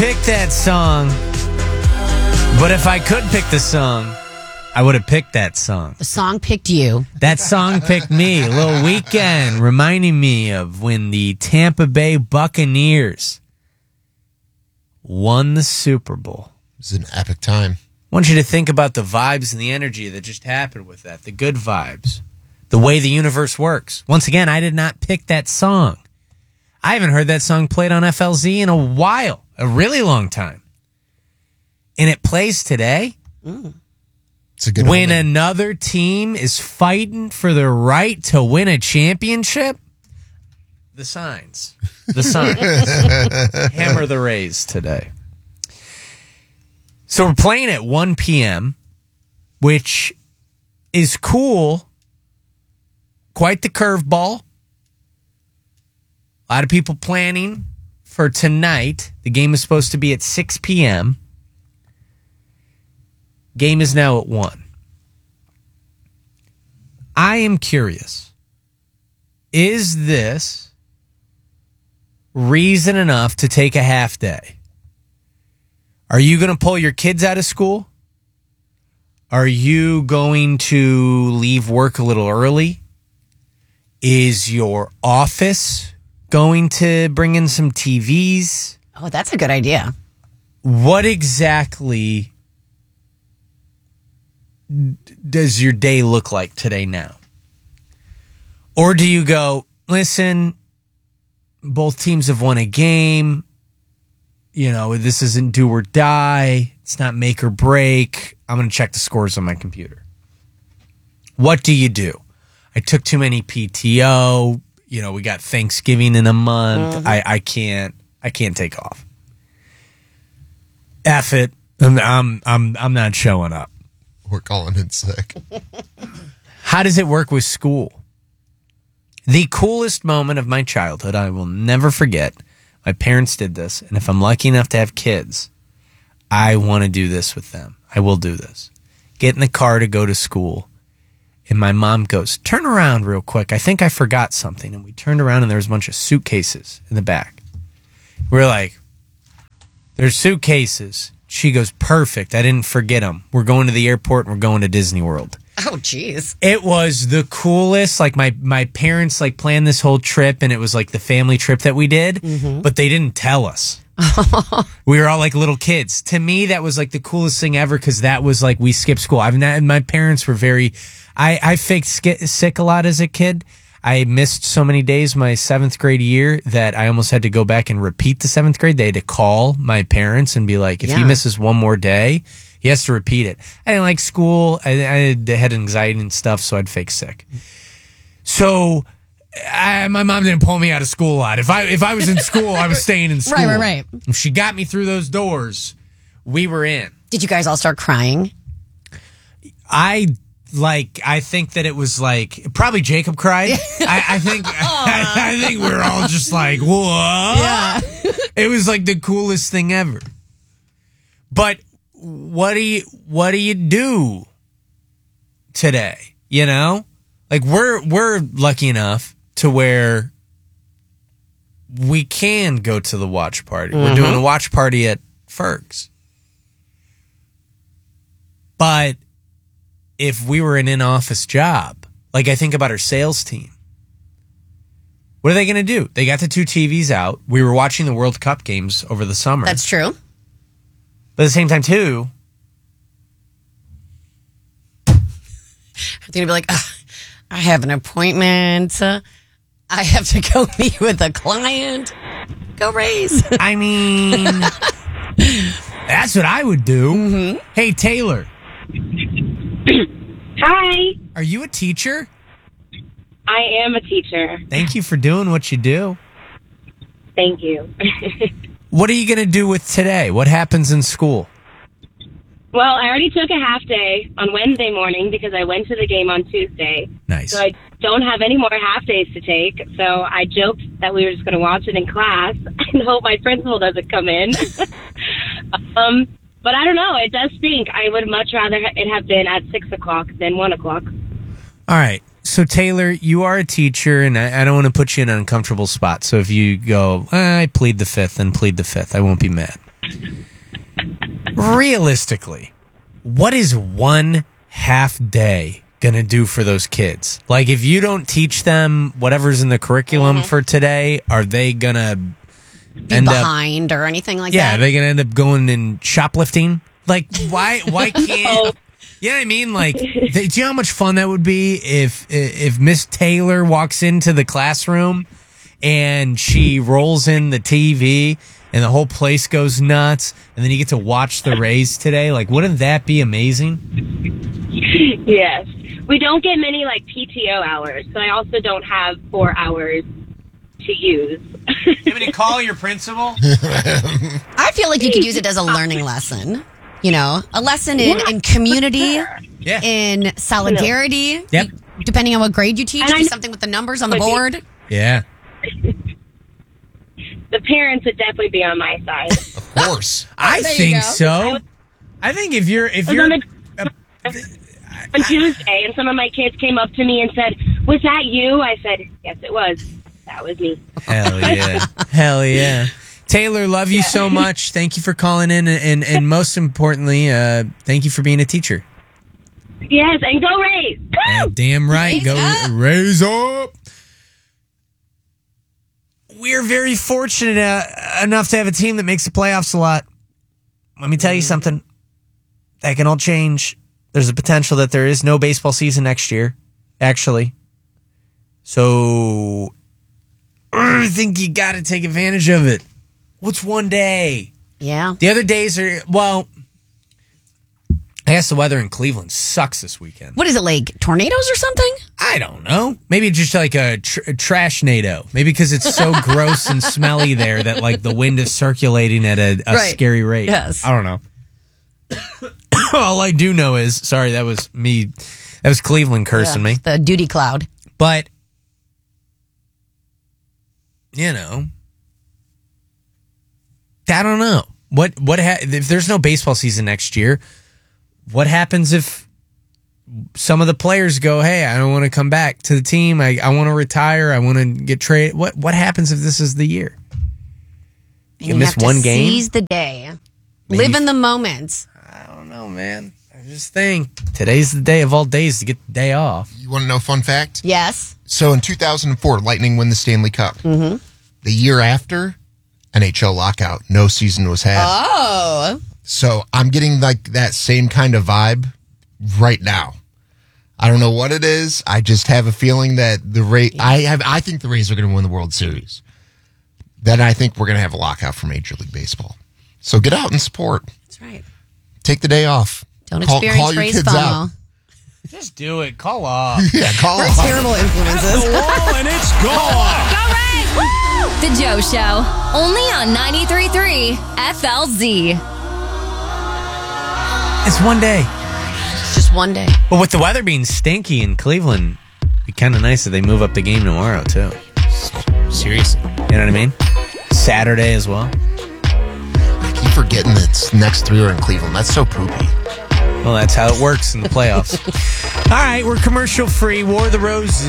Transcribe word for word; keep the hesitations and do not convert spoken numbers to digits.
pick that song, but if I could pick the song, I would have picked that song. The song picked you. That song picked me. A little Weekend, reminding me of when the Tampa Bay Buccaneers won the Super Bowl. It was an epic time. I want you to think about the vibes and the energy that just happened with that. The good vibes. The way the universe works. Once again, I did not pick that song. I haven't heard that song played on F L Z in a while. A really long time. And it plays today. Mm. It's a good when omen. another team is fighting for the right to win a championship. The signs. The signs. Hammer the Rays today. So we're playing at one p.m., which is cool. Quite the curveball. A lot of people planning for tonight. The game is supposed to be at six p.m. Game is now at one. I am curious. Is this reason enough to take a half day? Are you going to pull your kids out of school? Are you going to leave work a little early? Is your office going to bring in some T Vs? Oh, that's a good idea. What exactly does your day look like today now? Or do you go, listen, both teams have won a game. You know, this isn't do or die. It's not make or break. I'm going to check the scores on my computer. What do you do? I took too many P T O. You know, we got Thanksgiving in a month. Mm-hmm. I, I can't. I can't take off. F it. I'm. I'm. I'm. I'm not showing up. We're calling in sick. How does it work with school? The coolest moment of my childhood, I will never forget. My parents did this, and if I'm lucky enough to have kids, I want to do this with them. I will do this. Get in the car to go to school, and my mom goes, turn around real quick. I think I forgot something. And we turned around, and there was a bunch of suitcases in the back. We're like, there's suitcases. She goes, perfect. I didn't forget them. We're going to the airport, and we're going to Disney World. Oh, jeez. It was the coolest. Like, my, my parents, like, planned this whole trip, and it was, like, the family trip that we did, mm-hmm. but they didn't tell us. We were all, like, little kids. To me, that was, like, the coolest thing ever, because that was, like, we skipped school. I've not, my parents were very... I, I faked sk- sick a lot as a kid. I missed so many days my seventh grade year that I almost had to go back and repeat the seventh grade. They had to call my parents and be like, if yeah. he misses one more day... he has to repeat it. I didn't like school. I, I had anxiety and stuff, so I'd fake sick. So I, my mom didn't pull me out of school a lot. If I if I was in school, I was staying in school. Right, right, right. If she got me through those doors, we were in. Did you guys all start crying? I like. I think that it was like probably Jacob cried. I, I think. I, I think we were all just like, what? Yeah. It was like the coolest thing ever. But. What do you what do you do today? You know? Like we're we're lucky enough to where we can go to the watch party. Mm-hmm. We're doing a watch party at Ferg's. But if we were an in-office job, like I think about our sales team, what are they going to do? They got the two T Vs out. We were watching the World Cup games over the summer. That's true. But at the same time, too, they're going to be like, I have an appointment. Uh, I have to go meet with a client. Go Rays. I mean, that's what I would do. Mm-hmm. Hey, Taylor. Hi. Are you a teacher? I am a teacher. Thank you for doing what you do. Thank you. What are you going to do with today? What happens in school? Well, I already took a half day on Wednesday morning because I went to the game on Tuesday. Nice. So I don't have any more half days to take. So I joked that we were just going to watch it in class and hope my principal doesn't come in. um, but I don't know. It does stink. I would much rather it have been at six o'clock than one o'clock. All right. So, Taylor, you are a teacher, and I, I don't want to put you in an uncomfortable spot. So if you go, eh, I plead the fifth, then plead the fifth. I won't be mad. realistically, what is one half day going to do for those kids? Like, if you don't teach them whatever's in the curriculum Mm-hmm. for today, are they going to Be end up... behind or anything like Yeah, that. are they going to end up going and shoplifting? Like, why Why can't... You know what I mean? Like, they, do you know how much fun that would be if if Miss Taylor walks into the classroom and she rolls in the T V and the whole place goes nuts, and then you get to watch the Rays today? Like, wouldn't that be amazing? Yes. We don't get many like P T O hours, so I also don't have four hours to use. You want me to call your principal? I feel like you could use it as a learning lesson. You know, a lesson in, Yeah, in community, for sure. Yeah. in solidarity. Yep. Depending on what grade you teach, And I do know- something with the numbers on the But the- board. Yeah. The parents would definitely be on my side. Of course. I there you think go. so. I think if you're if I was you're on On Tuesday, and some of my kids came up to me and said, "Was that you?" I said, "Yes, it was. That was me." Hell yeah. Hell yeah. Taylor, love you so much. Thank you for calling in, and, and, and most importantly, uh, thank you for being a teacher. Yes, and go Rays! Uh, Woo! damn right. Raise Go up. raise up. We're very fortunate uh, enough to have a team that makes the playoffs a lot. Let me tell you something. That can all change. There's a potential that there is no baseball season next year, actually. So I think you got to take advantage of it. What's one day? Yeah. The other days are, well, I guess the weather in Cleveland sucks this weekend. What is it, like tornadoes or something? I don't know. Maybe just like a, tr- a trash nado. Maybe because it's so gross and smelly there that like the wind is circulating at a, a Right. scary rate. Yes. I don't know. All I do know is, sorry, that was me. That was Cleveland cursing me. The duty cloud. But, you know, I don't know. What, what, ha- if there's no baseball season next year, what happens if some of the players go, hey, I don't want to come back to the team. I, I want to retire. I want to get traded. What, what happens if this is the year? You, You miss have to one game? Seize the day. Maybe- Live in the moment. I don't know, man. I just think today's the day of all days to get the day off. You want to know a fun fact? Yes. So in two thousand four, Lightning win the Stanley Cup. Mm-hmm. The year after, N H L lockout. No season was had. Oh. So I'm getting like that same kind of vibe right now. I don't know what it is. I just have a feeling that the Rays. I have. I think the Rays are going to win the World Series. Then I think we're going to have a lockout for Major League Baseball. So get out and support. That's right. Take the day off. Don't Call- experience call your Rays kids FOMO. out. Just do it. Call off. Yeah, call We're off. terrible influences. wall and it's gone. Go Rays! Woo! The Joe Show, only on ninety-three point three F L Z. It's one day. Just one day. But with the weather being stinky in Cleveland, it'd be kind of nice if they move up the game tomorrow, too. Seriously. You know what I mean? Saturday as well. I keep forgetting that next three are in Cleveland. That's so poopy. Well, that's how it works in the playoffs. All right, we're commercial free. War of the Roses.